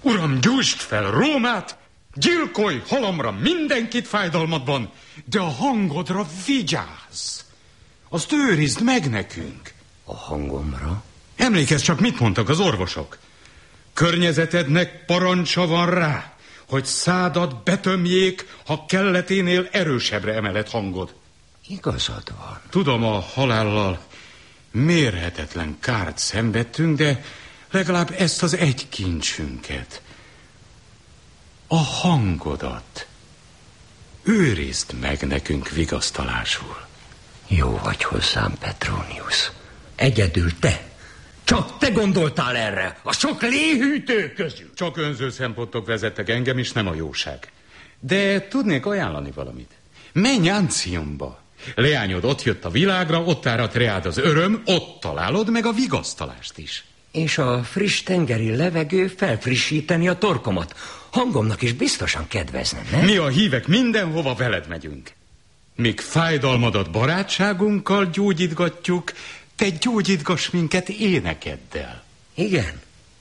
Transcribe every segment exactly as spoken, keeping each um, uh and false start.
Uram, gyújtsd fel Rómát, gyilkolj halomra mindenkit fájdalmadban, de a hangodra vigyázz. Azt őrizd meg nekünk. A hangomra? Emlékezz csak, mit mondtak az orvosok. Környezetednek parancsa van rá, hogy szádat betömjék, ha kelleténél erősebbre emeled hangod. Igazad van. Tudom, a halállal mérhetetlen kárt szenvedtünk, de legalább ezt az egy kincsünket, a hangodat őrizd meg nekünk vigasztalásul. Jó vagy hozzám, Petronius. Egyedül te. Csak te gondoltál erre, a sok léhűtő közül. Csak önző szempontok vezettek engem, és nem a jóság. De tudnék ajánlani valamit. Menj Anciumba. Leányod ott jött a világra, ott árat reád az öröm, ott találod meg a vigasztalást is. És a friss tengeri levegő felfrissíteni a torkomat. Hangomnak is biztosan kedvezne, nem? Mi a hívek mindenhova veled megyünk. Míg fájdalmadat barátságunkkal gyógyítgatjuk, te gyógyítgass minket énekeddel. Igen,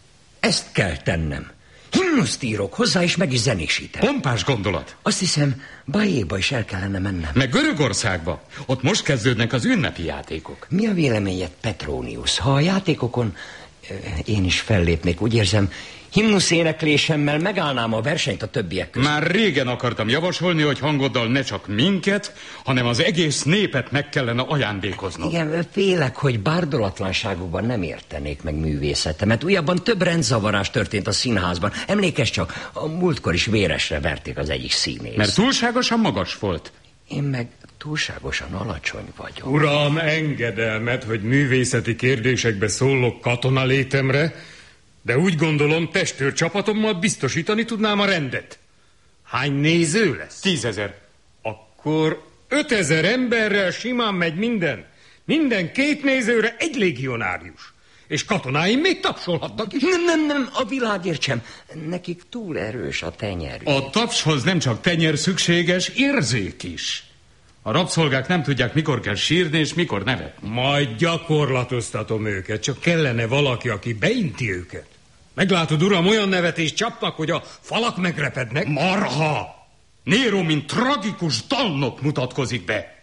ezt kell tennem. Himnuszt írok hozzá, és meg is zenésítem. Pompás gondolat. Azt hiszem, Bajéba is el kellene mennem. Meg Görögországba. Ott most kezdődnek az ünnepi játékok. Mi a véleményed, Petronius? Ha a játékokon én is fellépnék, úgy érzem, himnusz éneklésemmel megállnám a versenyt a többiek között. Már régen akartam javasolni, hogy hangoddal ne csak minket, hanem az egész népet meg kellene ajándékoznod. Igen, félek, hogy bárdolatlanságukban nem értenék meg művészetemet. Újabban több rendzavarás történt a színházban. Emlékezz csak, a múltkor is véresre verték az egyik színész. Mert túlságosan magas volt. Én meg túlságosan alacsony vagyok. Uram, engedelmet, hogy művészeti kérdésekbe szólok katona létemre, de úgy gondolom, testőr csapatommal biztosítani tudnám a rendet. Hány néző lesz? Tízezer. Akkor ötezer emberrel simán megy minden. Minden két nézőre egy légionárius. És katonáim még tapsolhatnak is. Nem, nem, nem, a világért sem. Nekik túl erős a tenyerük. A tapshoz nem csak tenyer szükséges, érzék is. A rabszolgák nem tudják, mikor kell sírni és mikor nevetni. Majd gyakorlatoztatom őket, csak kellene valaki, aki beinti őket. Meglátod, uram, olyan nevetést csapnak, hogy a falak megrepednek. Marha! Nero, mint tragikus dalnok mutatkozik be.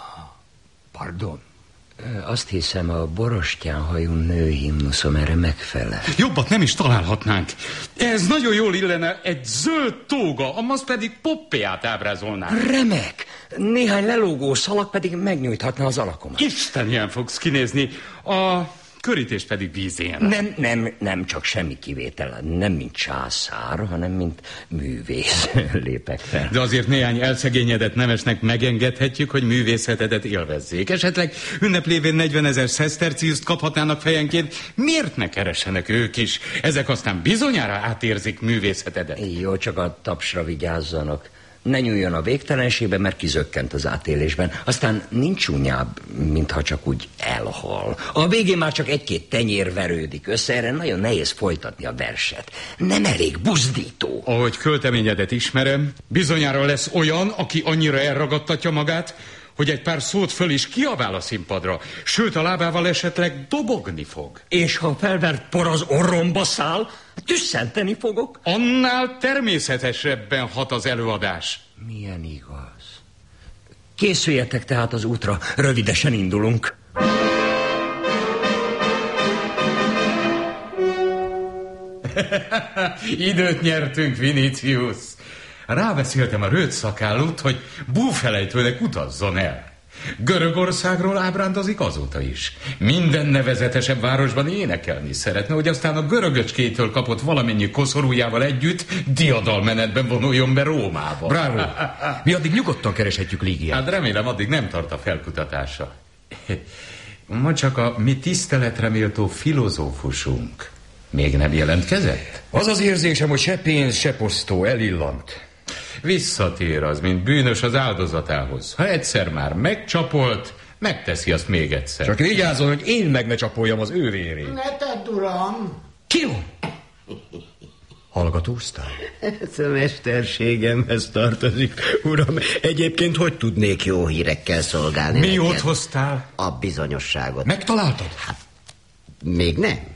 Pardon. Azt hiszem, a borostyánhajú nő himnuszom erre megfelel. Jobbat nem is találhatnánk. Ez nagyon jól illene egy zöld tóga, amaz pedig Poppeát ábrázolná. Remek! Néhány lelógó szalag pedig megnyújthatna az alakomat. Isten, ilyen fogsz kinézni. A körítés pedig vízén. Nem, nem, nem csak semmi kivétel. Nem mint császár, hanem mint művész lépek fel. De azért néhány elszegényedett nemesnek megengedhetjük, hogy művészetedet élvezzék. Esetleg ünneplévén negyvenezer szeszterciuszt kaphatnának fejenként. Miért ne keressenek ők is? Ezek aztán bizonyára átérzik művészetedet. Jó, csak a tapsra vigyázzanak. Ne nyúljon a végtelenségbe, mert kizökkent az átélésben. Aztán nincs csúnyább, mintha csak úgy elhal. A végén már csak egy-két tenyér verődik össze, erre nagyon nehéz folytatni a verset. Nem elég buzdító. Ahogy költeményedet ismerem, bizonyára lesz olyan, aki annyira elragadtatja magát, hogy egy pár szót föl is kiabál a színpadra, sőt a lábával esetleg dobogni fog. És ha felvert por az orromba száll, tüsszenteni fogok. Annál természetesebben hat az előadás. Milyen igaz. Készüljetek tehát az útra, rövidesen indulunk. Időt nyertünk, Vinicius. Rábeszéltem a rövid szakállút, hogy búfelejtőnek utazzon el. Görögországról ábrándozik azóta is. Minden nevezetesebb városban énekelni szeretne, hogy aztán a görögöcskétől kapott valamennyi koszorújával együtt diadalmenetben vonuljon be Rómába. Bravo! Mi addig nyugodtan kereshetjük Lígiát. Hát remélem, addig nem tart a felkutatása. Ma csak a mi tiszteletreméltó filozófusunk még nem jelentkezett? Az az érzésem, hogy se pénz, se posztó elillant. Visszatér az, mint bűnös az áldozatához. Ha egyszer már megcsapolt, megteszi azt még egyszer. Csak vigyázzon, hogy én meg ne csapoljam az ő vérét. Ne tedd, uram! Ki van? Hallgatóztál? Ez a mesterségemhez tartozik, uram. Egyébként hogy tudnék jó hírekkel szolgálni? Mi ott hoztál? A bizonyosságot. Megtaláltad? Hát, még nem.